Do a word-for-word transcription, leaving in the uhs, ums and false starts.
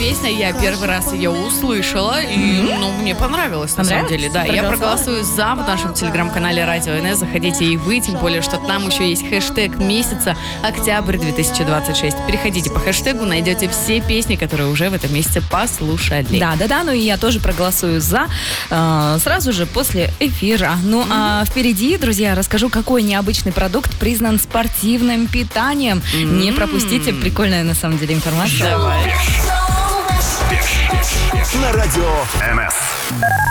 песня, я первый раз ее услышала, и ну, мне понравилось, на самом деле. Да, я проголосую за в нашем телеграм-канале Радио эн эс. Заходите и вы, тем более, что там еще есть хэштег месяца октябрь две тысячи двадцать шесть. Переходите по хэштегу, найдете все песни, которые уже в этом месяце послушали. Да, да, да, ну и я тоже проголосую за э, сразу же после эфира. Ну, mm-hmm. а впереди, друзья, расскажу, какой необычный продукт признан спортивным питанием. Mm-hmm. Не пропустите, прикольная на самом деле информация. Давай. На Радио эн эс.